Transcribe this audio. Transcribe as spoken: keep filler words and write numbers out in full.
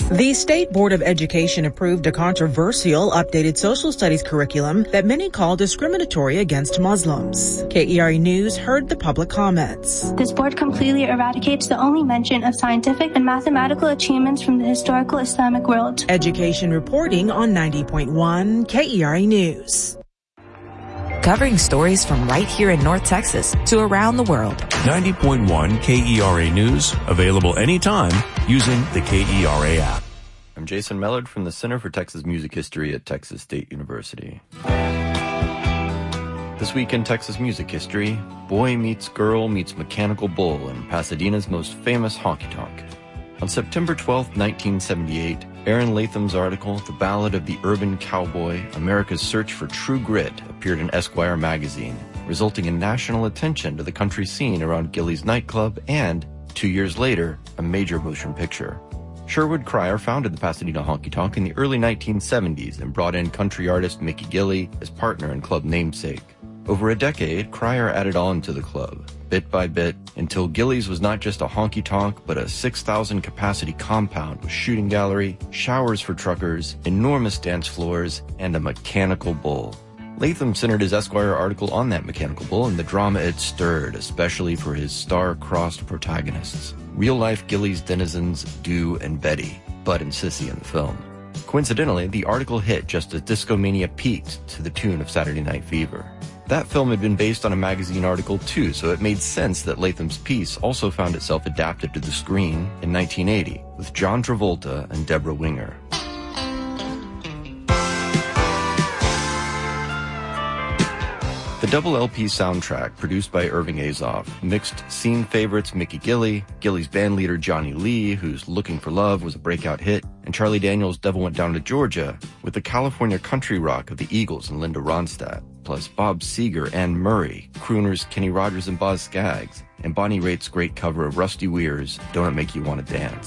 The State Board of Education approved a controversial updated social studies curriculum that many call discriminatory against Muslims. K E R A News heard the public comments. This board completely eradicates the only mention of scientific and mathematical achievements from the historical Islamic world. Education reporting on ninety point one K E R A News. Covering stories from right here in North Texas to around the world. ninety point one K E R A News, available anytime using the K E R A app. I'm Jason Mellard from the Center for Texas Music History at Texas State University. This week in Texas music history, boy meets girl meets mechanical bull in Pasadena's most famous honky-tonk. On September twelfth, nineteen seventy-eight, Aaron Latham's article, The Ballad of the Urban Cowboy, America's Search for True Grit, appeared in Esquire magazine, resulting in national attention to the country scene around Gilley's nightclub and, two years later, a major motion picture. Sherwood Cryer founded the Pasadena Honky Tonk in the early nineteen seventies and brought in country artist Mickey Gilley as partner and club namesake. Over a decade, Cryer added on to the club, bit by bit, until Gilley's was not just a honky-tonk, but a six thousand capacity compound with shooting gallery, showers for truckers, enormous dance floors, and a mechanical bull. Latham centered his Esquire article on that mechanical bull and the drama it stirred, especially for his star-crossed protagonists. Real-life Gilley's denizens, Dew and Betty, Bud and Sissy in the film. Coincidentally, the article hit just as Discomania peaked to the tune of Saturday Night Fever. That film had been based on a magazine article too, so it made sense that Latham's piece also found itself adapted to the screen in nineteen eighty with John Travolta and Deborah Winger. The double L P soundtrack, produced by Irving Azoff, mixed scene favorites Mickey Gilley, Gilley's bandleader Johnny Lee, whose Looking for Love was a breakout hit, and Charlie Daniels' Devil Went Down to Georgia, with the California country rock of the Eagles and Linda Ronstadt, plus Bob Seger and Murray, crooners Kenny Rogers and Boz Scaggs, and Bonnie Raitt's great cover of Rusty Weir's Don't It Make You Want to Dance.